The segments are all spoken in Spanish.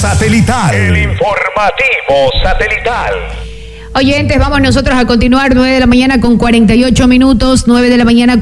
satelital. El informativo satelital. Oyentes, vamos nosotros a continuar 9 de la mañana con 48 minutos, 9 de la mañana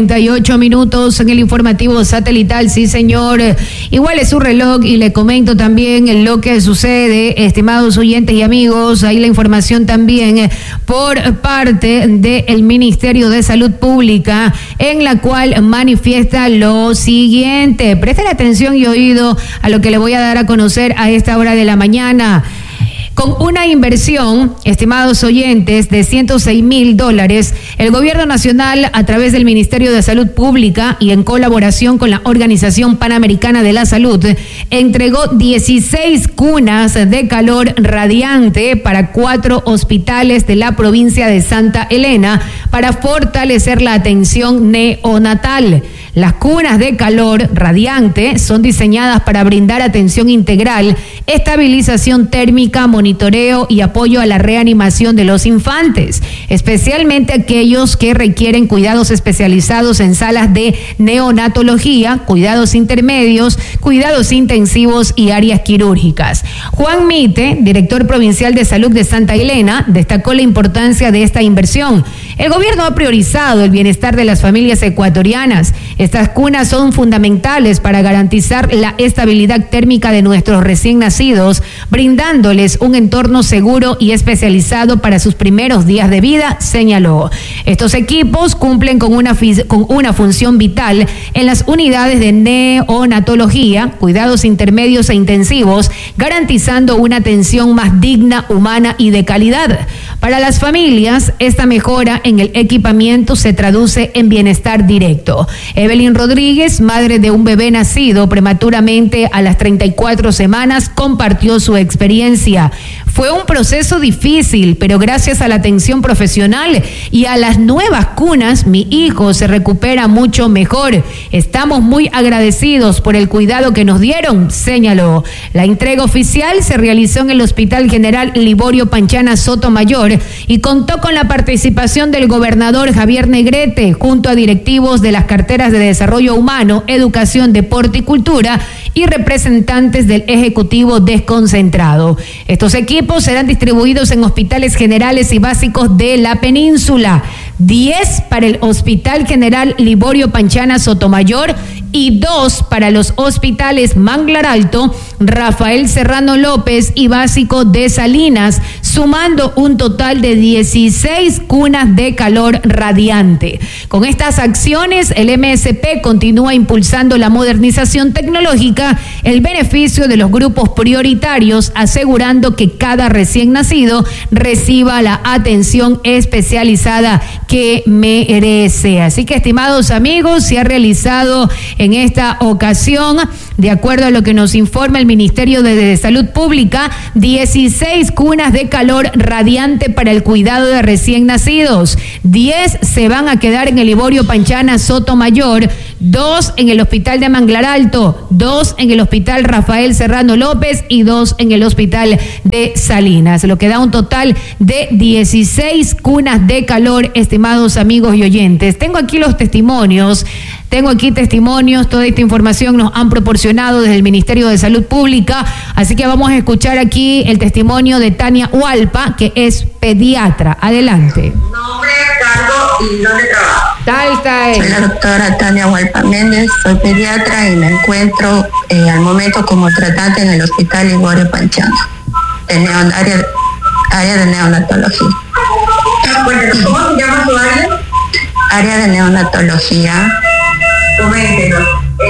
48 minutos en el informativo satelital, sí señor, igual es su reloj y le comento también lo que sucede, estimados oyentes y amigos, ahí la información también por parte del Ministerio de Salud Pública, en la cual manifiesta lo siguiente, presten atención y oído a lo que le voy a dar a conocer a esta hora de la mañana. Con una inversión, estimados oyentes, de $106,000, el Gobierno Nacional, a través del Ministerio de Salud Pública y en colaboración con la Organización Panamericana de la Salud, entregó 16 cunas de calor radiante para 4 hospitales de la provincia de Santa Elena para fortalecer la atención neonatal. Las cunas de calor radiante son diseñadas para brindar atención integral, estabilización térmica, monitoreo y apoyo a la reanimación de los infantes, especialmente aquellos que requieren cuidados especializados en salas de neonatología, cuidados intermedios, cuidados intensivos y áreas quirúrgicas. Juan Mite, director provincial de salud de Santa Elena, destacó la importancia de esta inversión. El gobierno ha priorizado el bienestar de las familias ecuatorianas. Estas cunas son fundamentales para garantizar la estabilidad térmica de nuestros recién nacidos, brindándoles un entorno seguro y especializado para sus primeros días de vida, señaló. Estos equipos cumplen con una función vital en las unidades de neonatología, cuidados intermedios e intensivos, garantizando una atención más digna, humana y de calidad. Para las familias, esta mejora en el equipamiento se traduce en bienestar directo. Evelyn Rodríguez, madre de un bebé nacido prematuramente a las 34 semanas, compartió su experiencia. Fue un proceso difícil, pero gracias a la atención profesional y a las nuevas cunas, mi hijo se recupera mucho mejor. Estamos muy agradecidos por el cuidado que nos dieron, señaló. La entrega oficial se realizó en el Hospital General Liborio Panchana Sotomayor y contó con la participación del gobernador Javier Negrete, junto a directivos de las carteras de Desarrollo Humano, Educación, Deporte y Cultura y representantes del Ejecutivo desconcentrado. Estos equipos serán distribuidos en hospitales generales y básicos de la península. 10 para el Hospital General Liborio Panchana Sotomayor y 2 para los hospitales Manglar Alto, Rafael Serrano López y Básico de Salinas, sumando un total de 16 cunas de calor radiante. Con estas acciones, el MSP continúa impulsando la modernización tecnológica, el beneficio de los grupos prioritarios, asegurando que cada recién nacido reciba la atención especializada que merece. Así que, estimados amigos, se ha realizado en esta ocasión, de acuerdo a lo que nos informa el Ministerio de Salud Pública, 16 cunas de calor radiante para el cuidado de recién nacidos. 10 se van a quedar en el Liborio Panchana Sotomayor, 2 en el Hospital de Manglar Alto, 2 en el Hospital Rafael Serrano López y 2 en el Hospital de Salinas, lo que da un total de 16 cunas de calor, estimados amigos y oyentes. Tengo aquí testimonios, toda esta información nos han proporcionado desde el Ministerio de Salud Pública, así que vamos a escuchar aquí el testimonio de Tania Hualpa, que es pediatra. Adelante. Nombre, cargo y dónde trabajo. Soy la doctora Tania Hualpa Méndez, soy pediatra y me encuentro al momento como tratante en el Hospital Liborio Panchana, área de neonatología. ¿Cómo se llama su área? Área de neonatología. Coméntenos.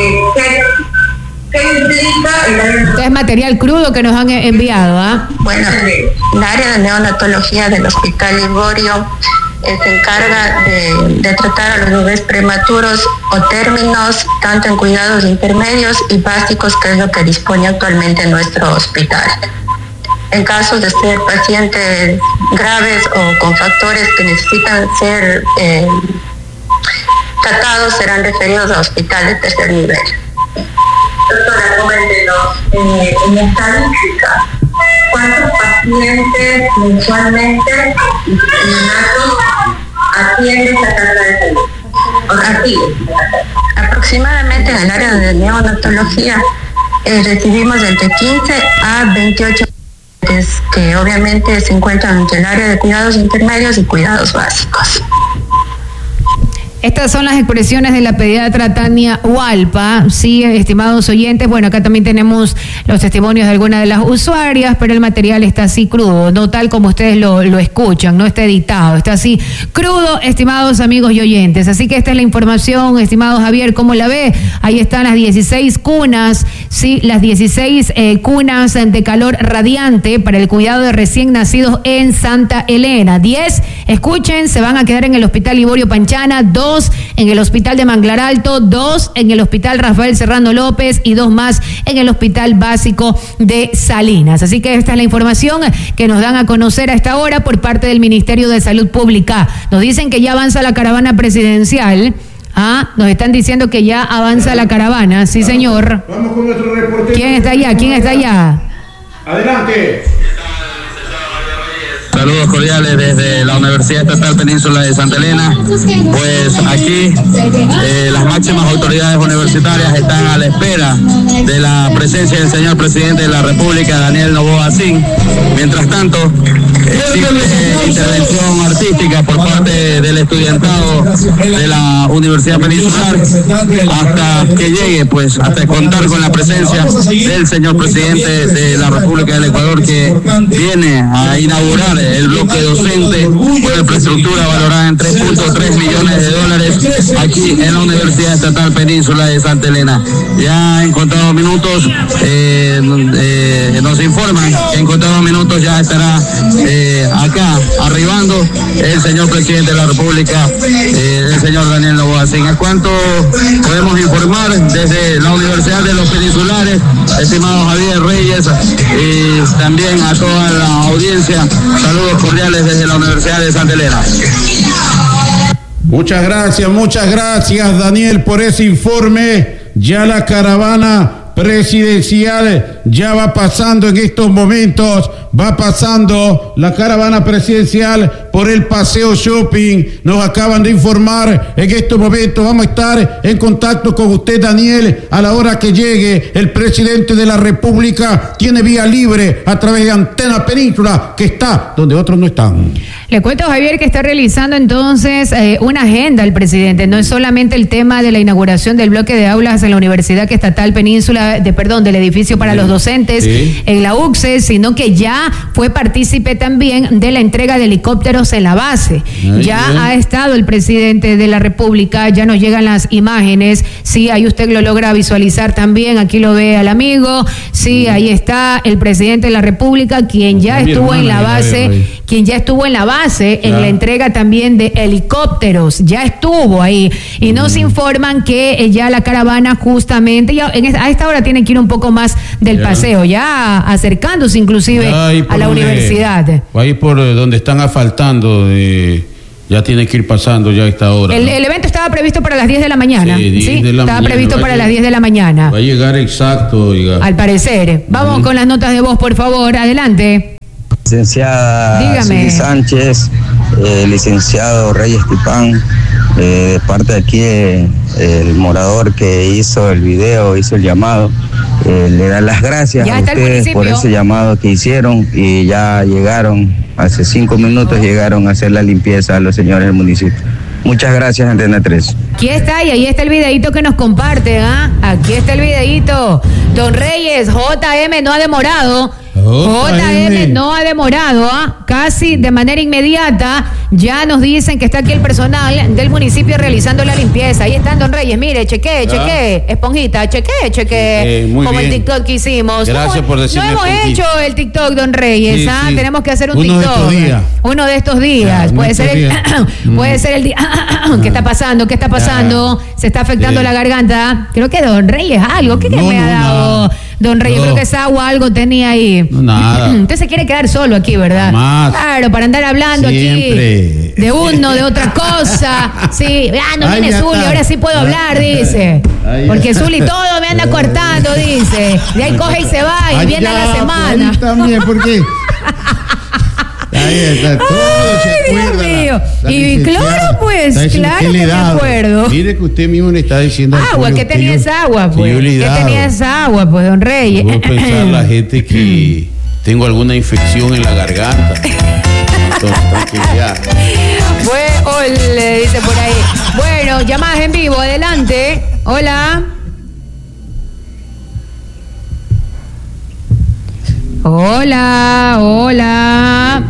¿Qué implica el área de neonatología? Es material crudo que nos han enviado, ¿ah? Bueno, la área de neonatología del Hospital Liborio se encarga de tratar a los bebés prematuros o términos, tanto en cuidados intermedios y básicos, que es lo que dispone actualmente nuestro hospital. En casos de ser pacientes graves o con factores que necesitan ser tratados, serán referidos a hospital de tercer nivel. Doctora, coméntenos, en estadística, ¿cuántos pacientes mensualmente neonatos atiende esta casa de salud? Aproximadamente en el área de neonatología recibimos entre 15 a 28 que obviamente se encuentran entre el área de cuidados intermedios y cuidados básicos. Estas son las expresiones de la pediatra Tania Hualpa. Sí, estimados oyentes, bueno, acá también tenemos los testimonios de algunas de las usuarias, pero el material está así crudo, no tal como ustedes lo escuchan, no está editado, está así crudo, estimados amigos y oyentes. Así que esta es la información, estimado Javier, ¿cómo la ve? Ahí están las 16 cunas, sí, las 16 cunas de calor radiante para el cuidado de recién nacidos en Santa Elena. 10, escuchen, se van a quedar en el Hospital Liborio Panchana, 2 en el Hospital de Manglar Alto, 2 en el Hospital Rafael Serrano López y 2 más en el Hospital Básico de Salinas. Así que esta es la información que nos dan a conocer a esta hora por parte del Ministerio de Salud Pública. Nos dicen que ya avanza la caravana presidencial. Nos están diciendo que ya avanza la caravana. Sí, señor. Vamos con nuestro reportero. ¿Quién está allá? ¿Quién está allá? Adelante. Saludos cordiales desde la Universidad Estatal Península de Santa Elena. Pues aquí las máximas autoridades universitarias están a la espera de la presencia del señor presidente de la República, Daniel Noboa Sin. Mientras tanto, existe intervención artística por parte del estudiantado de la Universidad Peninsular hasta que llegue, pues, hasta contar con la presencia del señor presidente de la República del Ecuador, que viene a inaugurar el bloque docente con infraestructura valorada en $3.3 millones aquí en la Universidad Estatal Península de Santa Elena. Ya en contados minutos nos informan que en contados minutos ya estará acá arribando el señor presidente de la República, el señor Daniel Noboa Sin. En cuanto podemos informar desde la Universidad de los Peninsulares, estimado Javier Reyes, y también a toda la audiencia, saludos cordiales desde la Universidad de Santa Elena. Muchas gracias Daniel por ese informe. Ya la caravana presidencial ya va pasando en estos momentos, va pasando la caravana presidencial por el Paseo Shopping. Nos acaban de informar en estos momentos. Vamos a estar en contacto con usted, Daniel, a la hora que llegue el presidente de la República. Tiene vía libre a través de Antena Península, que está donde otros no están. Le cuento, Javier, que está realizando entonces una agenda el presidente. No es solamente el tema de la inauguración del bloque de aulas en la Universidad Estatal Península, del edificio para los docentes en la UCSE, sino que ya fue partícipe también de la entrega de helicópteros en la base. Ha estado el presidente de la República, ya nos llegan las imágenes. Sí, ahí usted lo logra visualizar también, aquí lo ve al amigo. Sí, ahí está el presidente de la República, quien ya estuvo en la base, en la entrega también de helicópteros, ya estuvo ahí. Y nos informan que ya la caravana justamente, ya a esta hora tiene que ir un poco más del paseo, ya acercándose inclusive a la universidad. Ahí por donde están asfaltando, ya tiene que ir pasando ya a esta hora. El evento estaba previsto para las 10 de la mañana. Estaba previsto para las 10 de la mañana. Va a llegar exacto, oiga. Al parecer. Vamos con las notas de voz, por favor, adelante. Licenciada Silvia Sánchez, licenciado Reyes Tipán, de parte de aquí el morador que hizo el video, hizo el llamado, le da las gracias a ustedes por ese llamado que hicieron, y ya llegaron, hace 5 minutos llegaron a hacer la limpieza a los señores del municipio. Muchas gracias, Antena 3. Aquí está, y ahí está el videíto que nos comparte, Aquí está el videíto. Don Reyes, JM no ha demorado. JM no ha demorado, casi de manera inmediata. Ya nos dicen que está aquí el personal del municipio realizando la limpieza. Ahí están, don Reyes, mire, cheque, esponjita, cheque, como bien. El TikTok que hicimos. Gracias por decirme. No hemos hecho el TikTok, don Reyes, sí. Tenemos que hacer un TikTok. Uno de estos días. Puede ser el día. ¿Qué está pasando? Se está afectando la garganta. Creo que don Reyes algo. ¿Qué me ha dado? Don Reyes, creo que es agua, algo tenía ahí. No, nada. Usted se quiere quedar solo aquí, ¿verdad? Más. Claro, para andar hablando siempre. Aquí de uno, de otra cosa. Sí, no viene Zuli, ahora sí puedo hablar, dice. Porque Zuli todo me anda cortando, dice. De ahí coge y se va y viene a la semana. También, porque... Ahí está, todo se acuerda. serio. Y claro, pues, claro que me acuerdo. Mire que usted mismo le está diciendo. Agua, ¿qué tenía esa agua, pues? ¿Qué tenía esa agua, pues, don Reyes? Puedo pensar la gente que tengo alguna infección en la garganta. Le dice por ahí. Bueno, llamadas en vivo, adelante. Hola. Hola.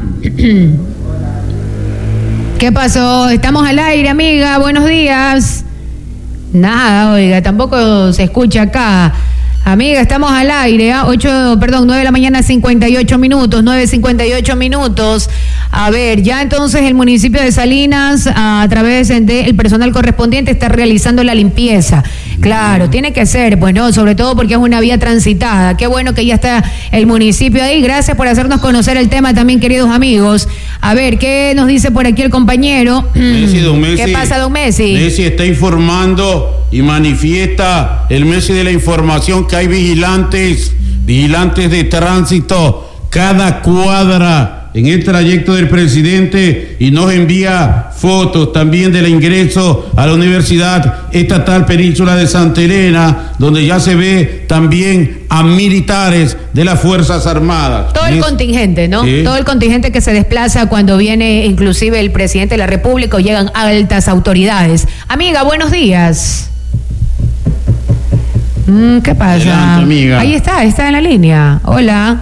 ¿Qué pasó? Estamos al aire, amiga. Buenos días. Nada, oiga, tampoco se escucha acá. Amiga, estamos al aire, 9 de la mañana, 58 minutos, 9:58 minutos. A ver, ya entonces el municipio de Salinas, a través del personal correspondiente, está realizando la limpieza. Claro, tiene que ser, pues no, sobre todo porque es una vía transitada. Qué bueno que ya está el municipio ahí. Gracias por hacernos conocer el tema también, queridos amigos. A ver, ¿qué nos dice por aquí el compañero? Don Messi. ¿Qué pasa, don Messi? Messi está informando y manifiesta el Messi de la información que hay vigilantes de tránsito cada cuadra en el trayecto del presidente, y nos envía fotos también del ingreso a la Universidad Estatal Península de Santa Elena, donde ya se ve también a militares de las Fuerzas Armadas. Todo el contingente, ¿no? Sí. Todo el contingente que se desplaza cuando viene inclusive el presidente de la República o llegan altas autoridades. Amiga, buenos días. ¿Qué pasa? Adelante, amiga. Ahí está en la línea. Hola.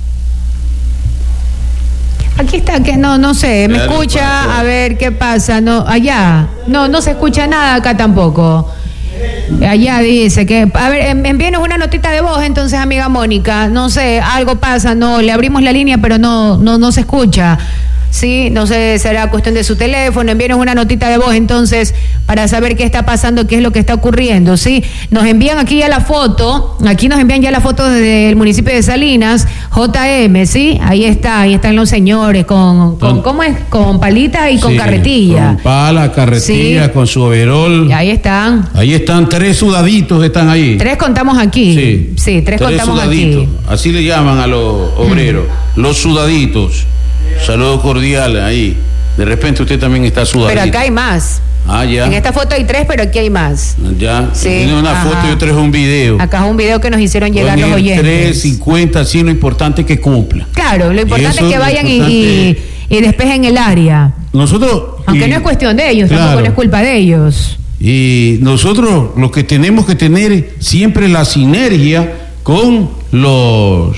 Aquí está, que no sé, me escucha, a ver qué pasa, no, allá, no se escucha nada acá tampoco. Allá dice que, a ver, envíenos una notita de voz entonces, amiga Mónica, no sé, algo pasa, no, le abrimos la línea pero no se escucha. Sí, no sé, será cuestión de su teléfono, envíenos una notita de voz entonces para saber qué está pasando, qué es lo que está ocurriendo, ¿sí? Nos envían aquí ya la foto, desde el municipio de Salinas, JM, ¿sí? Ahí están los señores con ¿cómo es? Con palita y con carretilla. Con pala, carretilla, sí. Con su overol. Ahí están. Ahí están 3 sudaditos, están ahí. 3 contamos aquí. Sí, 3 contamos sudaditos. Aquí. Así le llaman a los obreros, los sudaditos. Saludo cordial ahí. De repente usted también está sudadito. Pero acá hay más. Ya. En esta foto hay 3, pero aquí hay más. Ya. Sí. Tiene una foto y otra es un video. Acá es un video que nos hicieron llegar los oyentes. 3, 50, sí, lo importante es que cumpla. Claro, lo importante es que vayan y despejen el área. Nosotros. Aunque no es cuestión de ellos, claro. Tampoco no es culpa de ellos. Y nosotros lo que tenemos que tener siempre la sinergia con los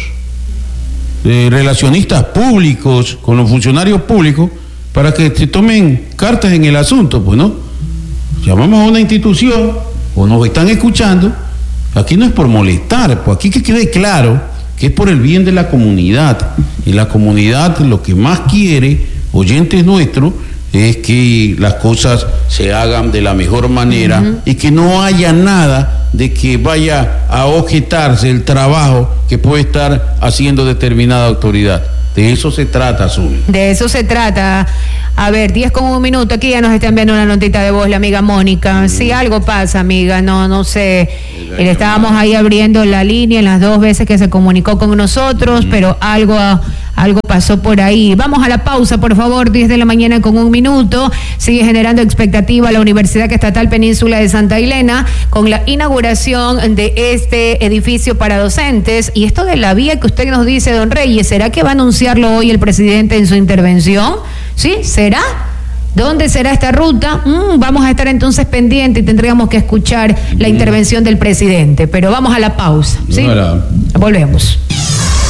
relacionistas públicos, con los funcionarios públicos, para que se tomen cartas en el asunto, pues, ¿no? Llamamos a una institución o nos están escuchando, aquí no es por molestar, pues aquí que quede claro que es por el bien de la comunidad, y la comunidad lo que más quiere, oyentes nuestros, es que las cosas se hagan de la mejor manera y que no haya nada de que vaya a objetarse el trabajo que puede estar haciendo determinada autoridad. De eso se trata, Azul. De eso se trata. A ver, 10:01, aquí ya nos está enviando una notita de voz la amiga Mónica. Sí, algo pasa, amiga, no sé. Le estábamos ahí abriendo la línea en las 2 veces que se comunicó con nosotros, pero algo pasó por ahí. Vamos a la pausa, por favor, 10:01. Sigue generando expectativa la Universidad Estatal Península de Santa Elena con la inauguración de este edificio para docentes. Y esto de la vía que usted nos dice, don Reyes, ¿será que va a anunciarlo hoy el presidente en su intervención? ¿Sí? ¿Será? ¿Dónde será esta ruta? Vamos a estar entonces pendientes y tendríamos que escuchar la intervención del presidente. Pero vamos a la pausa, ¿sí? Volvemos.